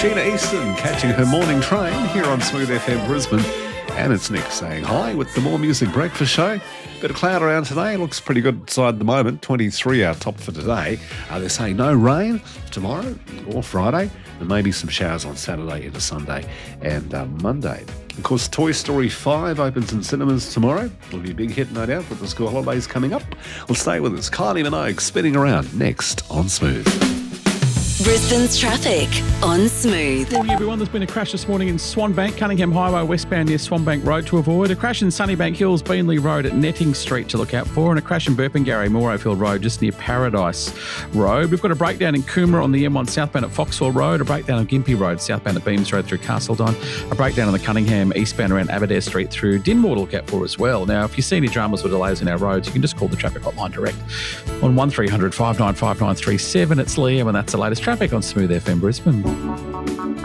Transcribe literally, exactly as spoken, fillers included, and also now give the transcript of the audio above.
Sheena Easton catching her morning train here on Smooth F M Brisbane. And it's Nick saying hi with the More Music Breakfast Show. Bit of cloud around today. Looks pretty good side at the moment. twenty-three our top for today. Uh, they're saying no rain tomorrow or Friday. And maybe some showers on Saturday into Sunday and uh, Monday. Of course, Toy Story five opens in cinemas tomorrow. It'll be a big hit, no doubt, with the school holidays coming up. Well, stay with us. Kylie Minogue spinning around next on Smooth. Brisbane's traffic on Smooth. Morning, everyone. There's been a crash this morning in Swanbank, Cunningham Highway westbound near Swanbank Road to avoid. A crash in Sunnybank Hills, Beanley Road at Netting Street to look out for. And a crash in Burpengary, Morrowfield Road just near Paradise Road. We've got a breakdown in Coomera on the M one southbound at Foxwell Road. A breakdown on Gympie Road southbound at Beams Road through Castledine. A breakdown on the Cunningham eastbound around Aberdare Street through Dinmore to look out for as well. Now, if you see any dramas or delays in our roads, you can just call the traffic hotline direct on one three hundred five nine five nine three seven. It's Liam, and that's the latest traffic on Smooth F M Brisbane.